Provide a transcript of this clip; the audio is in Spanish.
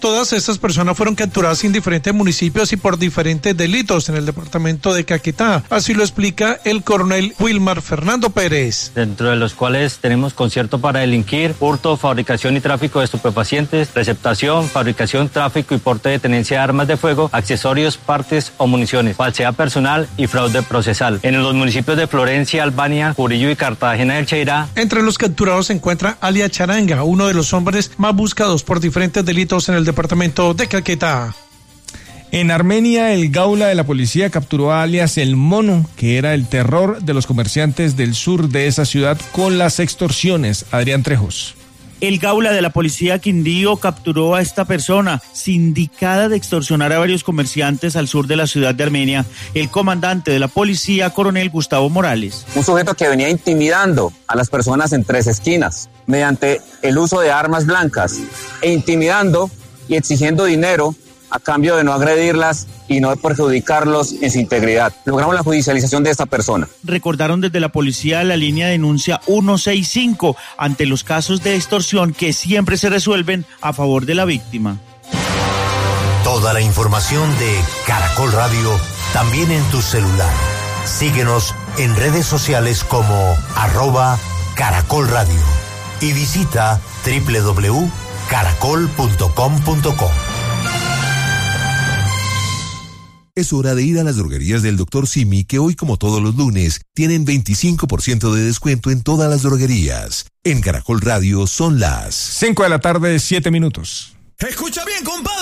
Todas estas personas fueron capturadas en diferentes municipios y por diferentes delitos en el departamento de Caquetá. Así lo explica el coronel Wilmar Fernando Pérez. Dentro de los cuales tenemos concierto para delinquir, hurto, fabricación y tráfico de estupefacientes, receptación, fabricación, tráfico y porte de tenencia de armas de fuego, accesorios, partes o municiones, falsedad personal y fraude procesal. En los municipios de Florencia, Albania, Curillo y Cartagena del Cheirá. Entre los capturados se encuentra alias Charanga, uno de los hombres más buscados por diferentes delitos en el departamento de Caquetá. En Armenia, el Gaula de la policía capturó a alias El Mono, que era el terror de los comerciantes del sur de esa ciudad con las extorsiones. Adrián Trejos. El Gaula de la policía Quindío capturó a esta persona, sindicada de extorsionar a varios comerciantes al sur de la ciudad de Armenia, el comandante de la policía, coronel Gustavo Morales. Un sujeto que venía intimidando a las personas en tres esquinas, mediante el uso de armas blancas, e intimidando y exigiendo dinero a cambio de no agredirlas y no perjudicarlos en su integridad. Logramos la judicialización de esta persona. Recordaron desde la policía la línea de denuncia 165 ante los casos de extorsión que siempre se resuelven a favor de la víctima. Toda la información de Caracol Radio también en tu celular. Síguenos en redes sociales como @Caracol Radio y visita www.caracol.com.co. Es hora de ir a las droguerías del Dr. Simi, que hoy, como todos los lunes, tienen 25% de descuento en todas las droguerías. En Caracol Radio son las 5 de la tarde, 7 minutos. Escucha bien, compadre.